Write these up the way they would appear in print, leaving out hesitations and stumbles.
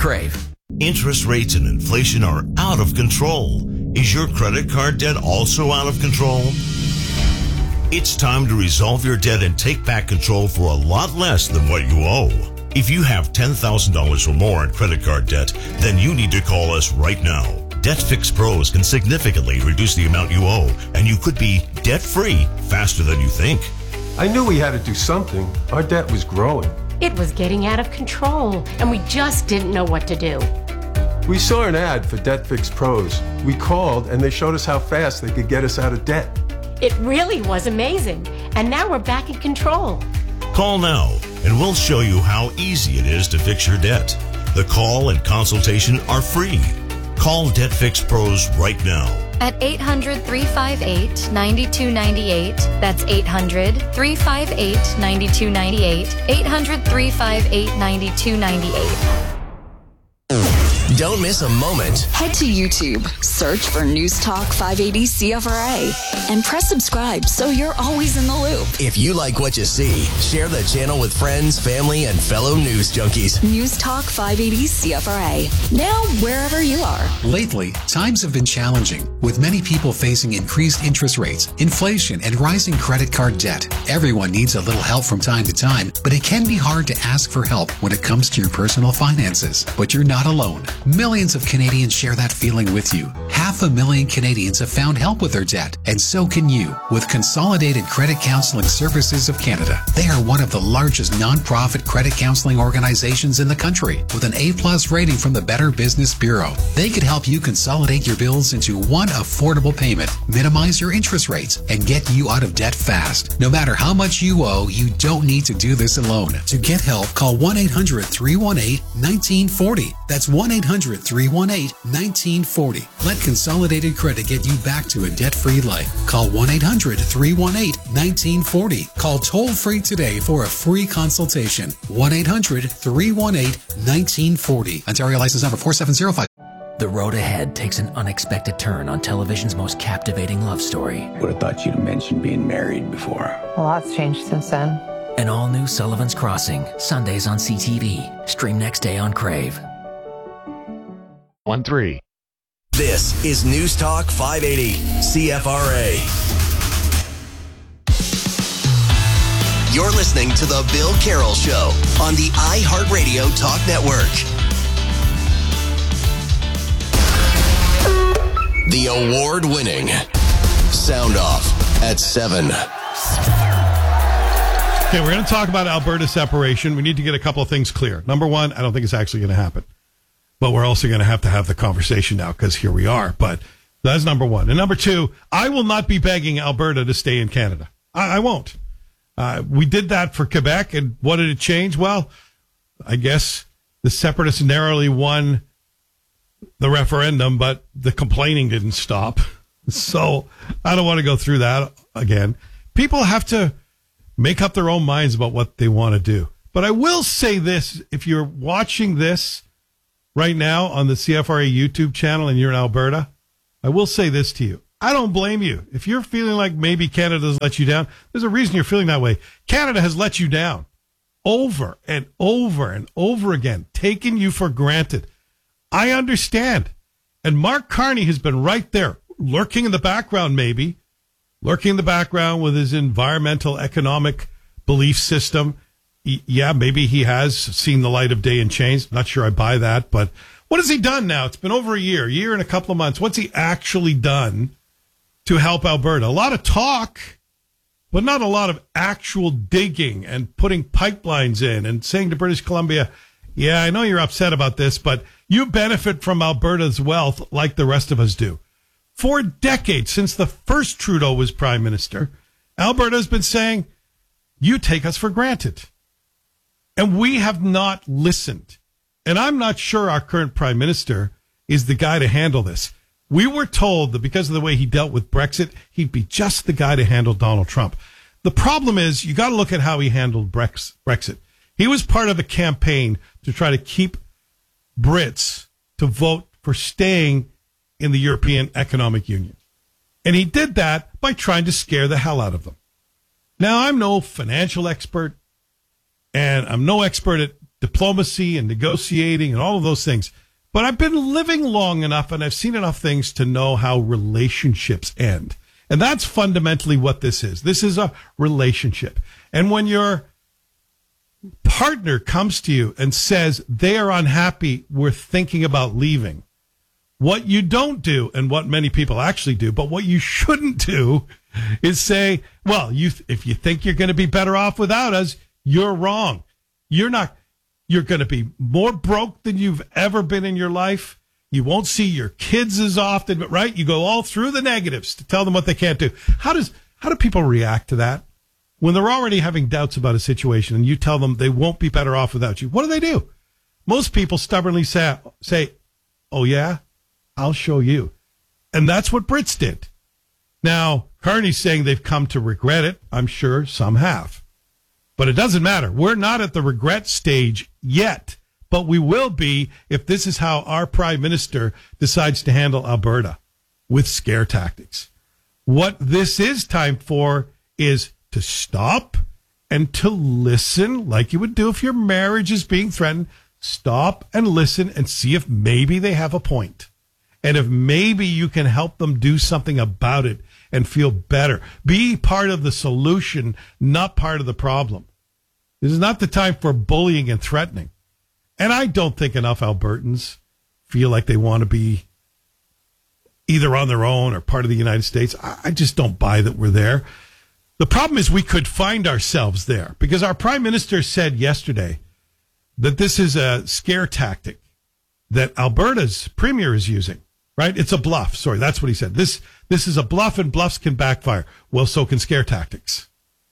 Crave. Interest rates and inflation are out of control. Is your credit card debt also out of control? It's time to resolve your debt and take back control for a lot less than what you owe. If you have $10,000 or more in credit card debt, then you need to call us right now. Debt Fix Pros can significantly reduce the amount you owe, and you could be debt-free faster than you think. I knew we had to do something. Our debt was growing. It was getting out of control, and we just didn't know what to do. We saw an ad for Debt Fix Pros. We called, and they showed us how fast they could get us out of debt. It really was amazing, and now we're back in control. Call now, and we'll show you how easy it is to fix your debt. The call and consultation are free. Call Debt Fix Pros right now. At 800-358-9298. That's 800-358-9298. 800-358-9298. Don't miss a moment. Head to YouTube, search for News Talk 580 CFRA, and press subscribe so you're always in the loop. If you like what you see, share the channel with friends, family, and fellow news junkies. News Talk 580 CFRA. Now, wherever you are. Lately, times have been challenging, with many people facing increased interest rates, inflation, and rising credit card debt. Everyone needs a little help from time to time, but it can be hard to ask for help when it comes to your personal finances. But you're not alone. Millions of Canadians share that feeling with you. 500,000 Canadians have found help with their debt, and so can you with Consolidated Credit Counseling Services of Canada. They are one of the largest non-profit credit counseling organizations in the country with an A+ rating from the Better Business Bureau. They could help you consolidate your bills into one affordable payment, minimize your interest rates, and get you out of debt fast. No matter how much you owe, you don't need to do this alone. To get help, call 1-800-318-1940. That's 1-800-318-1940. Let Consolidated Credit get you back to a debt-free life. Call 1-800-318-1940. Call toll-free today for a free consultation. 1-800-318-1940. Ontario license number 4705. The road ahead takes an unexpected turn on television's most captivating love story. Would have thought you'd have mentioned being married before. A lot's changed since then. An all-new Sullivan's Crossing, Sundays on CTV. Stream next day on Crave. 1-3. This is News Talk 580, CFRA. You're listening to The Bill Carroll Show on the iHeartRadio Talk Network. The award-winning Sound Off at 7. Okay, we're going to talk about Alberta separation. We need to get a couple of things clear. Number one, I don't think it's actually going to happen. But we're also going to have the conversation now because here we are. But that's number one. And number two, I will not be begging Alberta to stay in Canada. I won't. We did that for Quebec, and what did it change? Well, I guess the separatists narrowly won the referendum, but the complaining didn't stop. So I don't want to go through that again. People have to make up their own minds about what they want to do. But I will say this, if you're watching this right now on the CFRA YouTube channel and you're in Alberta, I will say this to you. I don't blame you. If you're feeling like maybe Canada's let you down, there's a reason you're feeling that way. Canada has let you down over and over and over again, taking you for granted. I understand. And Mark Carney has been right there, lurking in the background maybe, lurking in the background with his environmental economic belief system. Yeah, maybe he has seen the light of day and changed. Not sure I buy that, but what has he done now? It's been over a year and a couple of months. What's he actually done to help Alberta? A lot of talk, but not a lot of actual digging and putting pipelines in and saying to British Columbia, yeah, I know you're upset about this, but you benefit from Alberta's wealth like the rest of us do. For decades, since the first Trudeau was prime minister, Alberta has been saying, you take us for granted. And we have not listened. And I'm not sure our current prime minister is the guy to handle this. We were told that because of the way he dealt with Brexit, he'd be just the guy to handle Donald Trump. The problem is you got to look at how he handled Brexit. He was part of a campaign to try to keep Brits to vote for staying in the European Economic Union. And he did that by trying to scare the hell out of them. Now, I'm no financial expert, and I'm no expert at diplomacy and negotiating and all of those things. But I've been living long enough and I've seen enough things to know how relationships end. And that's fundamentally what this is. This is a relationship. And when your partner comes to you and says they are unhappy, we're thinking about leaving, what you don't do, and what many people actually do, but what you shouldn't do is say, well, if you think you're going to be better off without us, you're wrong. You're not. You're going to be more broke than you've ever been in your life. You won't see your kids as often, but right? You go all through the negatives to tell them what they can't do. How do people react to that? When they're already having doubts about a situation and you tell them they won't be better off without you, what do? Most people stubbornly say, oh yeah, I'll show you. And that's what Brits did. Now, Carney's saying they've come to regret it. I'm sure some have. But it doesn't matter. We're not at the regret stage yet, but we will be if this is how our prime minister decides to handle Alberta, with scare tactics. What this is time for is to stop and to listen, like you would do if your marriage is being threatened. Stop and listen and see if maybe they have a point. And if maybe you can help them do something about it and feel better. Be part of the solution, not part of the problem. This is not the time for bullying and threatening. And I don't think enough Albertans feel like they want to be either on their own or part of the United States. I just don't buy that we're there. The problem is we could find ourselves there because our prime minister said yesterday that this is a scare tactic that Alberta's premier is using. Right? It's a bluff. Sorry, that's what he said. This is a bluff, and bluffs can backfire. Well, so can scare tactics.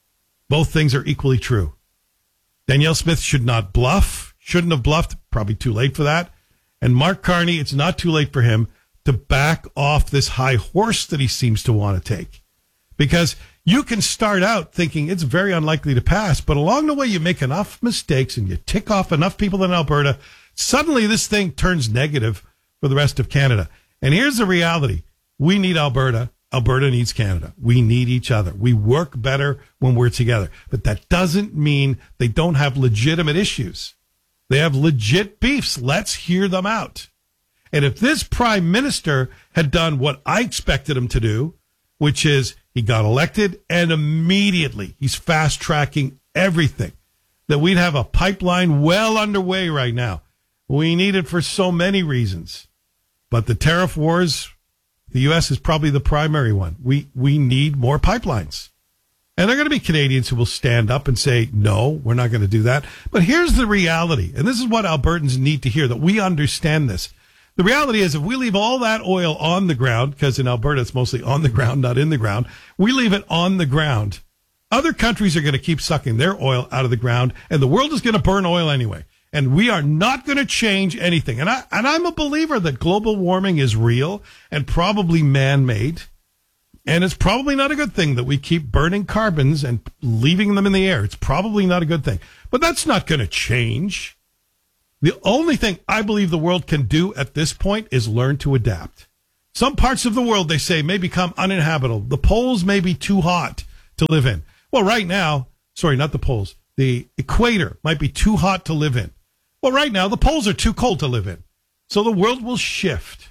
Both things are equally true. Danielle Smith should not bluff, shouldn't have bluffed, probably too late for that. And Mark Carney, it's not too late for him to back off this high horse that he seems to want to take. Because you can start out thinking it's very unlikely to pass, but along the way you make enough mistakes and you tick off enough people in Alberta, suddenly this thing turns negative for the rest of Canada. And here's the reality. We need Alberta. Alberta needs Canada. We need each other. We work better when we're together. But that doesn't mean they don't have legitimate issues. They have legit beefs. Let's hear them out. And if this prime minister had done what I expected him to do, which is he got elected and immediately he's fast-tracking everything, that we'd have a pipeline well underway right now. We need it for so many reasons. But the tariff wars, the U.S. is probably the primary one. We need more pipelines. And there are going to be Canadians who will stand up and say, no, we're not going to do that. But here's the reality, and this is what Albertans need to hear, that we understand this. The reality is if we leave all that oil on the ground, because in Alberta it's mostly on the ground, not in the ground, we leave it on the ground. Other countries are going to keep sucking their oil out of the ground, and the world is going to burn oil anyway. And we are not going to change anything. And I'm a believer that global warming is real and probably man-made. And it's probably not a good thing that we keep burning carbons and leaving them in the air. It's probably not a good thing. But that's not going to change. The only thing I believe the world can do at this point is learn to adapt. Some parts of the world, they say, may become uninhabitable. The poles may be too hot to live in. Well, right now, sorry, not the poles. The equator might be too hot to live in. Well, right now, the poles are too cold to live in. So the world will shift.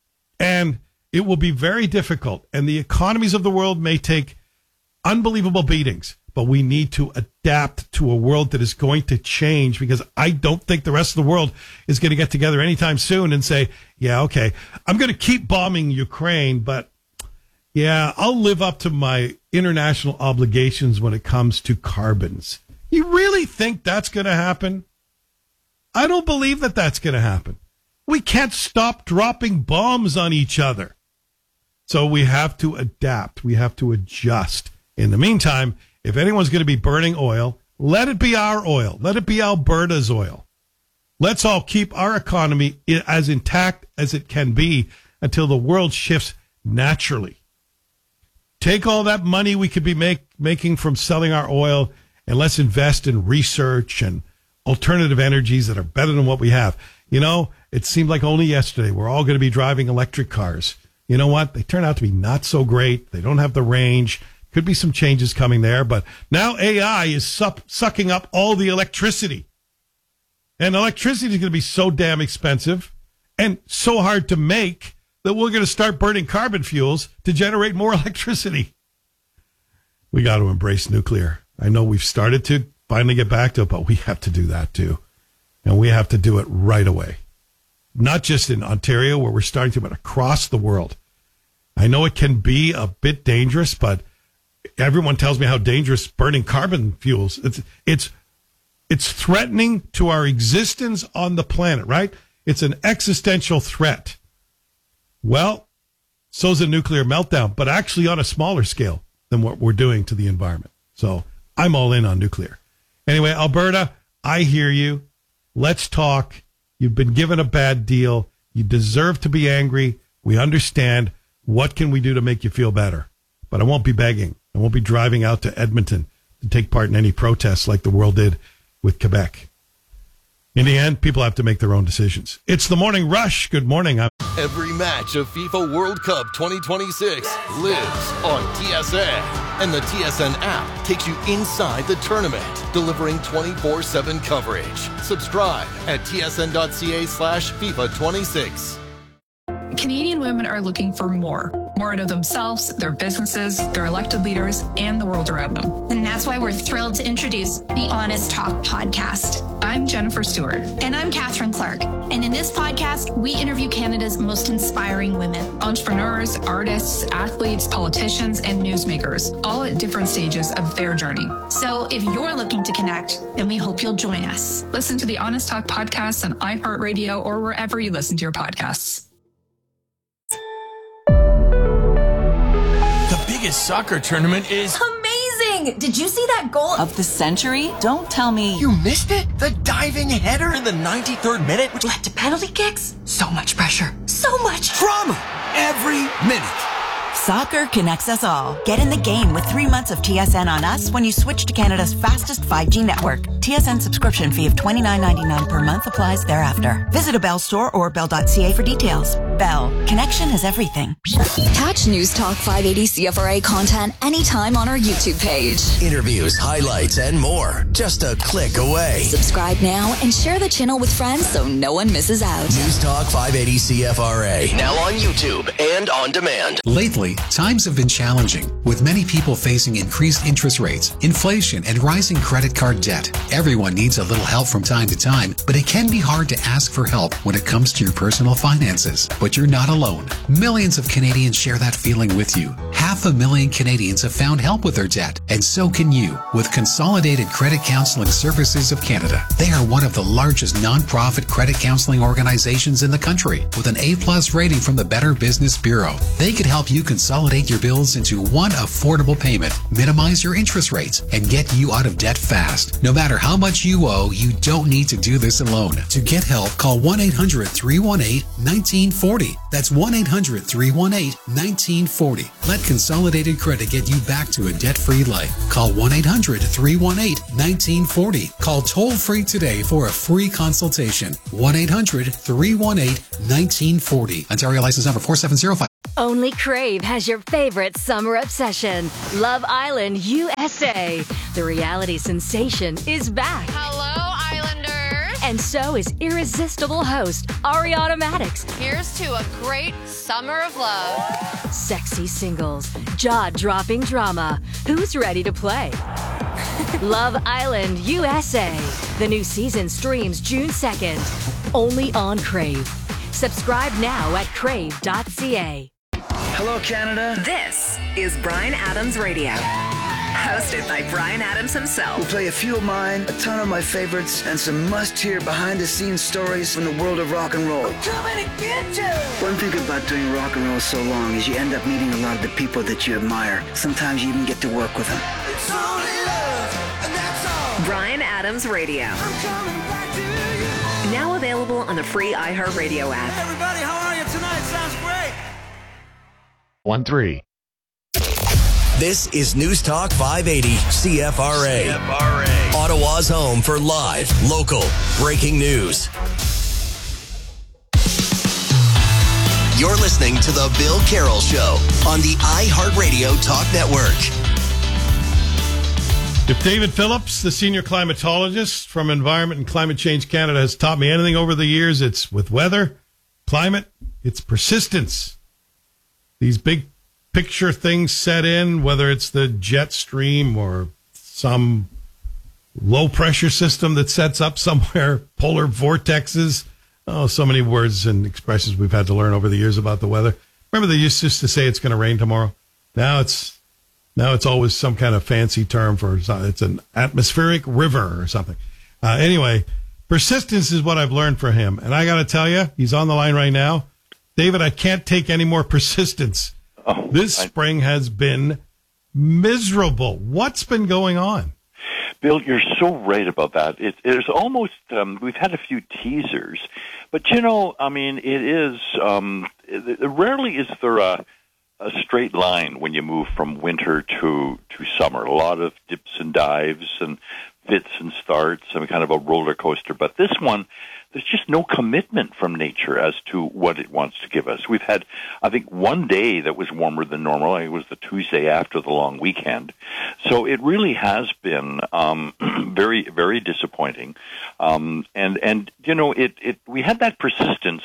And it will be very difficult. And the economies of the world may take unbelievable beatings. But we need to adapt to a world that is going to change, because I don't think the rest of the world is going to get together anytime soon and say, yeah, okay, I'm going to keep bombing Ukraine, but yeah, I'll live up to my international obligations when it comes to carbons. You really think that's going to happen? I don't believe that that's going to happen. We can't stop dropping bombs on each other. So we have to adapt. We have to adjust. In the meantime, if anyone's going to be burning oil, let it be our oil. Let it be Alberta's oil. Let's all keep our economy as intact as it can be until the world shifts naturally. Take all that money we could be making from selling our oil, and let's invest in research and alternative energies that are better than what we have. You know, it seemed like only yesterday we're all going to be driving electric cars. You know what? They turn out to be not so great. They don't have the range. Could be some changes coming there, but now AI is sucking up all the electricity. And electricity is going to be so damn expensive and so hard to make that we're going to start burning carbon fuels to generate more electricity. We got to embrace nuclear. I know we've started to finally get back to it, but we have to do that too. And we have to do it right away. Not just in Ontario where we're starting to, but across the world. I know it can be a bit dangerous, but everyone tells me how dangerous burning carbon fuels. It's threatening to our existence on the planet, right? It's an existential threat. Well, so's a nuclear meltdown, but actually on a smaller scale than what we're doing to the environment. So I'm all in on nuclear. Anyway, Alberta, I hear you. Let's talk. You've been given a bad deal. You deserve to be angry. We understand. What can we do to make you feel better? But I won't be begging. I won't be driving out to Edmonton to take part in any protests like the world did with Quebec. In the end, people have to make their own decisions. It's the Morning Rush. Good morning. Every match of FIFA World Cup 2026 lives on TSN. And the TSN app takes you inside the tournament, delivering 24/7 coverage. Subscribe at tsn.ca/FIFA26. Canadian women are looking for more out of themselves, their businesses, their elected leaders, and the world around them. And that's why we're thrilled to introduce the Honest Talk podcast. I'm Jennifer Stewart. And I'm Catherine Clark. And in this podcast, we interview Canada's most inspiring women. Entrepreneurs, artists, athletes, politicians, and newsmakers, all at different stages of their journey. So if you're looking to connect, then we hope you'll join us. Listen to the Honest Talk podcast on iHeartRadio or wherever you listen to your podcasts. The biggest soccer tournament is amazing! Did you see that goal of the century? Don't tell me you missed it. The diving header in the 93rd minute, which led to penalty kicks. So much pressure. So much drama every minute. Soccer connects us all. Get in the game with 3 months of TSN on us when you switch to Canada's fastest 5G network. TSN subscription fee of $29.99 per month applies thereafter. Visit a Bell store or bell.ca for details. Bell. Connection is everything. Catch News Talk 580 CFRA content anytime on our YouTube page. Interviews, highlights, and more. Just a click away. Subscribe now and share the channel with friends so no one misses out. News Talk 580 CFRA. Now on YouTube and on demand. Lately, times have been challenging, with many people facing increased interest rates, inflation, and rising credit card debt. Everyone needs a little help from time to time, but it can be hard to ask for help when it comes to your personal finances. But you're not alone. Millions of Canadians share that feeling with you. 500,000 Canadians have found help with their debt, and so can you with Consolidated Credit Counseling Services of Canada. They are one of the largest nonprofit credit counseling organizations in the country, with an A+ rating from the Better Business Bureau. They could help you consolidate your bills into one affordable payment, minimize your interest rates, and get you out of debt fast. No matter how much you owe, you don't need to do this alone. To get help, call 1-800-318-1940. That's 1-800-318-1940. Let Consolidated Credit get you back to a debt-free life. Call 1-800-318-1940. Call toll-free today for a free consultation. 1-800-318-1940. Ontario license number 4705. Only Crave has your favorite summer obsession, Love Island USA. The reality sensation is back. Hello, Islanders. And so is irresistible host Ariana Maddox. Here's to a great summer of love. Sexy singles, jaw-dropping drama. Who's ready to play? Love Island USA. The new season streams June 2nd. Only on Crave. Subscribe now at crave.ca. Hello, Canada. This is Bryan Adams Radio. Hosted by Bryan Adams himself. We'll play a few of mine, a ton of my favorites, and some must-hear behind-the-scenes stories from the world of rock and roll. I'm coming to get you! One thing about doing rock and roll so long is you end up meeting a lot of the people that you admire. Sometimes you even get to work with them. It's only love, and that's all. Bryan Adams Radio. I'm coming back to you. Now available on the free iHeartRadio app. Hey everybody, how are you tonight? Sounds great. 1-3. This is News Talk 580 CFRA. Ottawa's home for live, local, breaking news. You're listening to The Bill Carroll Show on the iHeartRadio Talk Network. If David Phillips, the senior climatologist from Environment and Climate Change Canada, has taught me anything over the years, it's with weather, climate, it's persistence. These big picture things set in, whether it's the jet stream or some low pressure system that sets up somewhere, polar vortexes. Oh, so many words and expressions we've had to learn over the years about the weather. Remember they used to say it's going to rain tomorrow? Now it's always some kind of fancy term for it's an atmospheric river or something. Anyway, persistence is what I've learned for him. And I got to tell you, he's on the line right now. David, I can't take any more persistence. This spring has been miserable. What's been going on? Bill, you're so right about that. It's almost, we've had a few teasers, but it is, rarely is there a straight line when you move from winter to summer. A lot of dips and dives and fits and starts and kind of a roller coaster. But this one, there's just no commitment from nature as to what it wants to give us. We've had, I think, one day that was warmer than normal. It was the Tuesday after the long weekend. So it really has been very, very disappointing. We had that persistence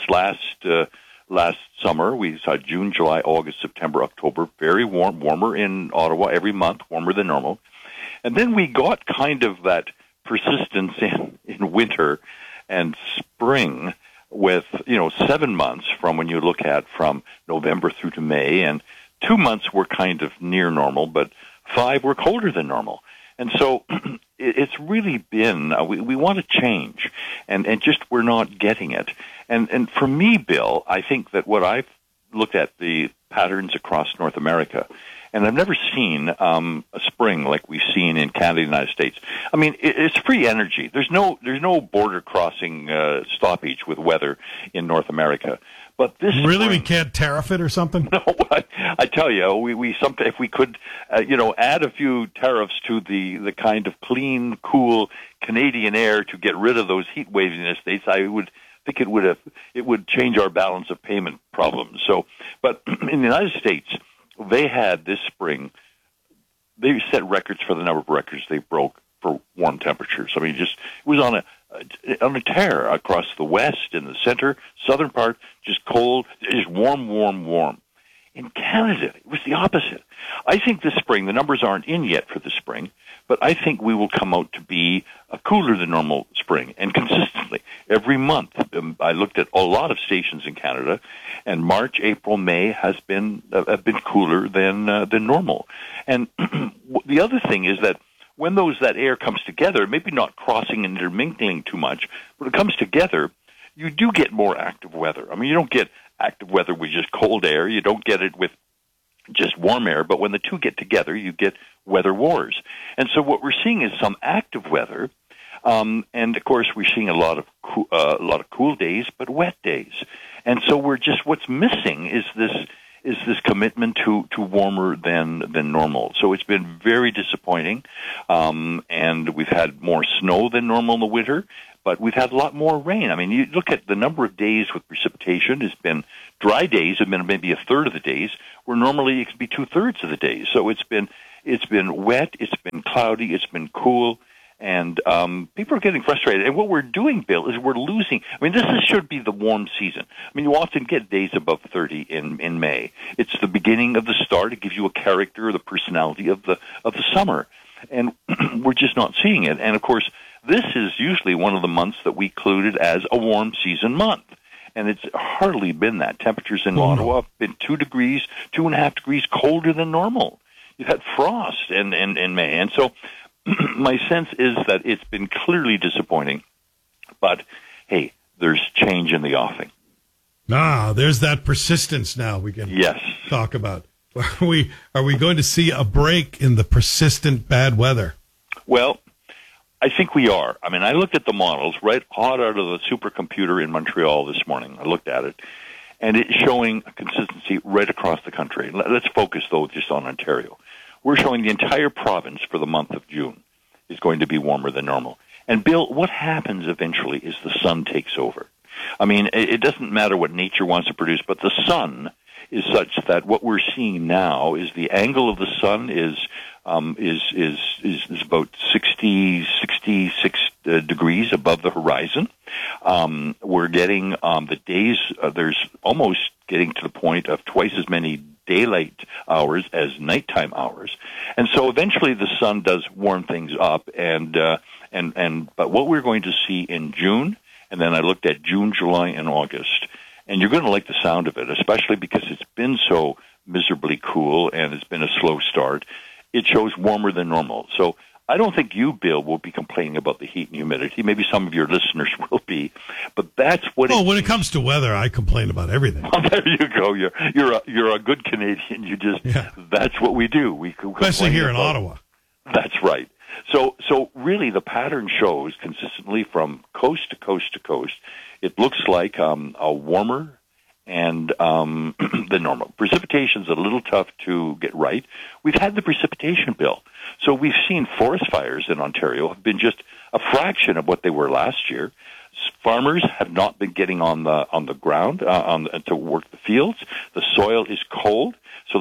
last summer. We saw June, July, August, September, October, very warmer in Ottawa every month, warmer than normal. And then we got kind of that persistence in winter and spring with, 7 months from when you look at from November through to May, and 2 months were kind of near normal, but 5 were colder than normal. And so it's really been, we want to change, and just we're not getting it. And for me, Bill, I think that what I've looked at the patterns across North America, and I've never seen a spring like we've seen in Canada and the United States. I mean, it's free energy. There's no border crossing stoppage with weather in North America. But this really, spring, we can't tariff it or something? No, I tell you, we if we could, add a few tariffs to the kind of clean, cool Canadian air to get rid of those heat waves in the States, I would think it would change our balance of payment problems. So, but in the United States, they had this spring, they set records for the number of records they broke for warm temperatures. I mean, it was on a tear across the west and the center, southern part, just cold, just warm. In Canada, it was the opposite. I think this spring, the numbers aren't in yet for the spring, but I think we will come out to be a cooler than normal spring, and consistently every month. I looked at a lot of stations in Canada, and March, April, May have been cooler than normal. And the other thing is that when that air comes together, maybe not crossing and intermingling too much, but it comes together, you do get more active weather. I mean, you don't get active weather with just cold air. You don't get it with just warm air. But when the two get together, you get weather wars. And so what we're seeing is some active weather. And of course, we're seeing a lot of cool days, but wet days. And so what's missing is this commitment to warmer than normal. So it's been very disappointing. And we've had more snow than normal in the winter, but we've had a lot more rain. I mean, you look at the number of days with precipitation. It's been dry days have been maybe a third of the days, where normally it can be 2/3 of the days. So it's been wet, it's been cloudy, it's been cool. And people are getting frustrated. And what we're doing, Bill, is we're losing. I mean, this should be the warm season. I mean, you often get days above 30 in May. It's the beginning of the start. It gives you a character, the personality of the summer. And we're just not seeing it. And, of course, this is usually one of the months that we included as a warm season month. And it's hardly been that. Temperatures in Ottawa have been 2.5 degrees colder than normal. You've had frost in May. And so my sense is that it's been clearly disappointing, but hey, there's change in the offing. There's that persistence now we can talk about. Are we going to see a break in the persistent bad weather? Well, I think we are. I mean, I looked at the models right hot out of the supercomputer in Montreal this morning. I looked at it, and it's showing a consistency right across the country. Let's focus, though, just on Ontario. We're showing the entire province for the month of June is going to be warmer than normal. And, Bill, what happens eventually is the sun takes over. I mean, it doesn't matter what nature wants to produce, but the sun is such that what we're seeing now is the angle of the sun is about 66 degrees above the horizon. We're getting the days, there's almost getting to the point of twice as many daylight hours as nighttime hours. And so eventually the sun does warm things up, but what we're going to see in June, and then I looked at June, July, and August, and you're going to like the sound of it, especially because it's been so miserably cool and it's been a slow start. It shows warmer than normal. So I don't think you, Bill, will be complaining about the heat and humidity. Maybe some of your listeners will be, but that's what. Oh, when it comes to weather, I complain about everything. Oh, there you go. You're a good Canadian. That's what we do. We especially here in Ottawa. That's right. So really, the pattern shows consistently from coast to coast to coast. It looks like a warmer and than normal. Precipitation's a little tough to get right. We've had the precipitation, Bill. So we've seen forest fires in Ontario have been just a fraction of what they were last year. Farmers have not been getting on the ground to work the fields. The soil is cold, so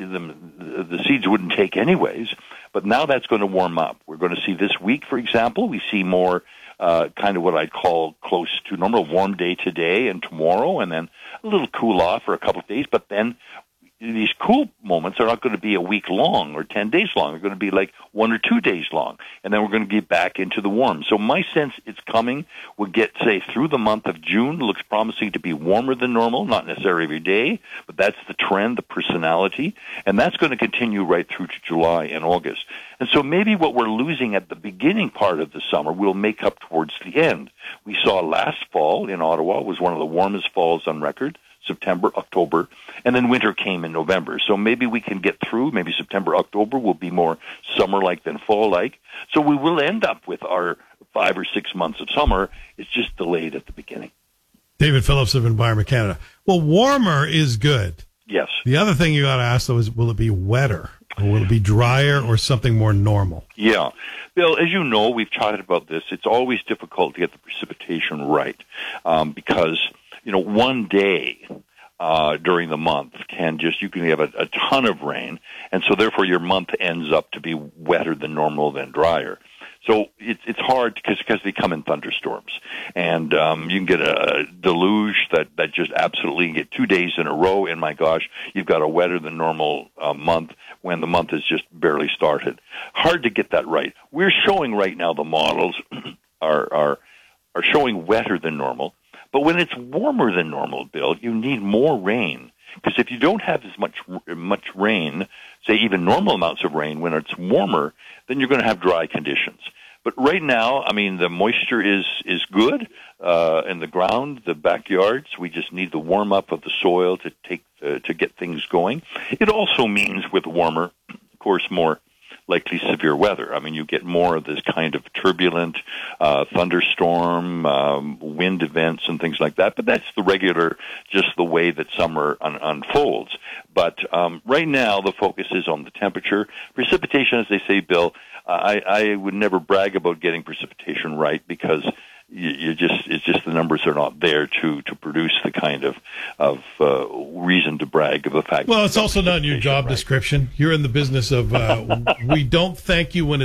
the seeds wouldn't take anyways. But now that's going to warm up. We're going to see this week, for example, we see more kind of what I'd call close to normal, warm day today and tomorrow, and then a little cool off for a couple of days. But then these cool moments are not going to be a week long or 10 days long. They're going to be like 1 or 2 days long. And then we're going to get back into the warm. So my sense it's coming. We'll get, say, through the month of June. It looks promising to be warmer than normal, not necessarily every day, but that's the trend, the personality. And that's going to continue right through to July and August. And so maybe what we're losing at the beginning part of the summer we'll make up towards the end. We saw last fall in Ottawa was one of the warmest falls on record. September, October, and then winter came in November. So maybe we can get through. Maybe September, October will be more summer-like than fall-like. So we will end up with our 5 or 6 months of summer. It's just delayed at the beginning. David Phillips of Environment Canada. Well, warmer is good. Yes. The other thing you got to ask, though, is will it be wetter? Or will it be drier or something more normal? Yeah. Bill, as you know, we've chatted about this. It's always difficult to get the precipitation right because one day during the month you can have a ton of rain, and so therefore your month ends up to be wetter than normal than drier. So it's hard because they come in thunderstorms, and you can get a deluge that just absolutely get 2 days in a row, and my gosh, you've got a wetter than normal month when the month has just barely started. Hard to get that right. We're showing right now the models are showing wetter than normal. But when it's warmer than normal, Bill, you need more rain. Because if you don't have as much rain, say even normal amounts of rain, when it's warmer, then you're going to have dry conditions. But right now, I mean, the moisture is good in the ground, the backyards. We just need the warm up of the soil to get things going. It also means with warmer, of course, more likely severe weather. I mean, you get more of this kind of turbulent thunderstorm, wind events and things like that. But that's the regular, just the way that summer unfolds. But right now, the focus is on the temperature. Precipitation, as they say, Bill, I would never brag about getting precipitation right because it's just the numbers are not there to produce the kind of reason to brag of the fact. Well, it's also not in your job description. You're in the business of we don't thank you when